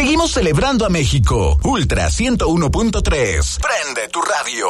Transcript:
Seguimos celebrando a México. Ultra 101.3. Prende tu radio.